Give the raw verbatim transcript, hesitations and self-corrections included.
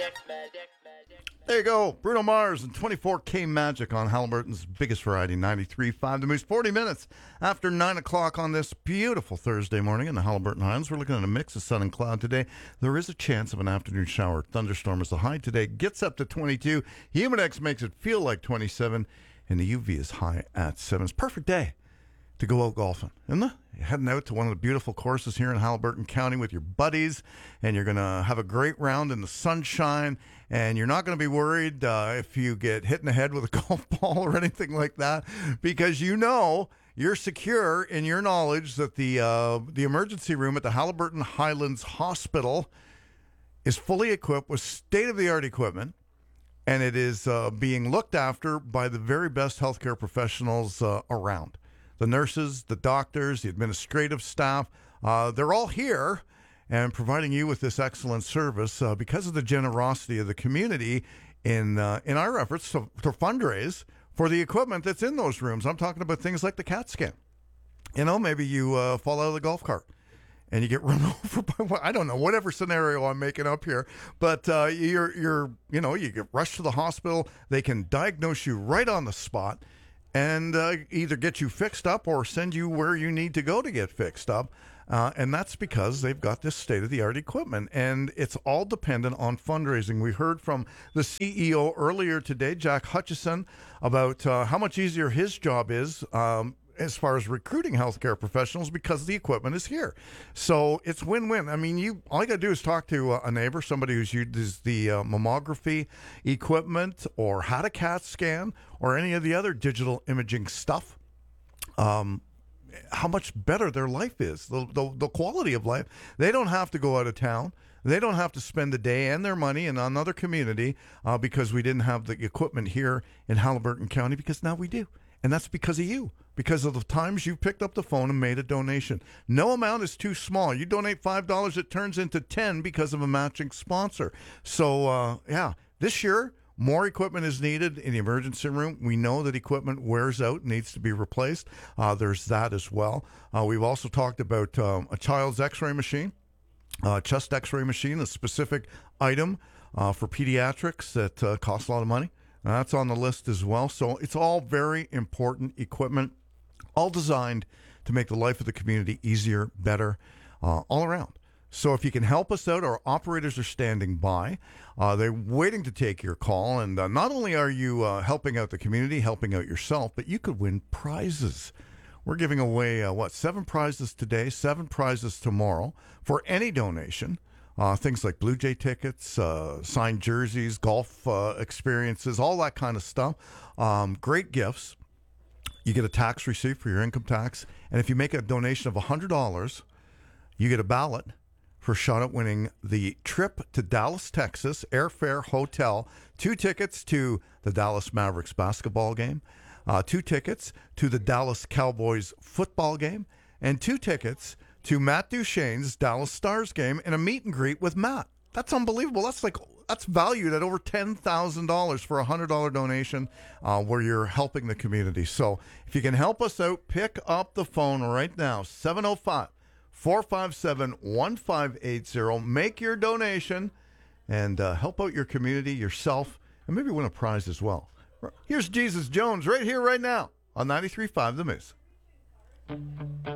There you go. Bruno Mars and twenty-four K Magic on Halliburton's biggest variety, ninety-three point five The Moose. forty minutes after nine o'clock on this beautiful Thursday morning in the Halliburton Highlands. We're looking at a mix of sun and cloud today. There is a chance of an afternoon shower. Thunderstorm is the high today. Gets up to twenty-two. Humidex makes it feel like twenty-seven. And the U V is high at seven. It's a perfect day to go out golfing, isn't it? You're heading out to one of the beautiful courses here in Halliburton County with your buddies, and you're going to have a great round in the sunshine, and you're not going to be worried uh, if you get hit in the head with a golf ball or anything like that, because you know you're secure in your knowledge that the uh, the emergency room at the Halliburton Highlands Hospital is fully equipped with state-of-the-art equipment, and it is uh, being looked after by the very best healthcare professionals uh, around. The nurses, the doctors, the administrative staff, uh, they're all here and providing you with this excellent service uh, because of the generosity of the community in uh, in our efforts to, to fundraise for the equipment that's in those rooms. I'm talking about things like the CAT scan. You know, maybe you uh, fall out of the golf cart and you get run over by, I don't know, whatever scenario I'm making up here. But uh, you're, you're, you know, you get rushed to the hospital. They can diagnose you right on the spot and uh, either get you fixed up or send you where you need to go to get fixed up. Uh, and that's because they've got this state-of-the-art equipment. And it's all dependent on fundraising. We heard from the C E O earlier today, Jack Hutchison, about uh, how much easier his job is um, as far as recruiting healthcare professionals because the equipment is here. So it's win-win. I mean, you all you got to do is talk to uh, a neighbor, somebody who's used the uh, mammography equipment or had a CAT scan or any of the other digital imaging stuff, um, how much better their life is, the, the, the quality of life. They don't have to go out of town. They don't have to spend the day and their money in another community uh, because we didn't have the equipment here in Halliburton County, because now we do. And that's because of you, because of the times you've picked up the phone and made a donation. No amount is too small. You donate five dollars, it turns into ten because of a matching sponsor. So, uh, yeah, this year, more equipment is needed in the emergency room. We know that equipment wears out, needs to be replaced. Uh, there's that as well. Uh, we've also talked about um, a child's x-ray machine, uh, chest x-ray machine, a specific item uh, for pediatrics that uh, costs a lot of money. Uh, that's on the list as well. So it's all very important equipment, all designed to make the life of the community easier, better, uh, all around. So if you can help us out, our operators are standing by. Uh, they're waiting to take your call. And uh, not only are you uh, helping out the community, helping out yourself, but you could win prizes. We're giving away, uh, what, seven prizes today, seven prizes tomorrow for any donation. Uh, things like Blue Jay tickets, uh, signed jerseys, golf uh, experiences, all that kind of stuff. Um, great gifts. You get a tax receipt for your income tax. And if you make a donation of one hundred dollars, you get a ballot for a shot at winning the trip to Dallas, Texas, airfare, hotel, two tickets to the Dallas Mavericks basketball game, uh, two tickets to the Dallas Cowboys football game, and two tickets to Matt Duchene's Dallas Stars game and a meet and greet with Matt. That's unbelievable. That's like that's valued at over ten thousand dollars for a one hundred dollars donation uh, where you're helping the community. So if you can help us out, pick up the phone right now, seven oh five, four five seven, one five eight zero. Make your donation and uh, help out your community, yourself, and maybe win a prize as well. Here's Jesus Jones right here, right now on ninety-three point five The Moose.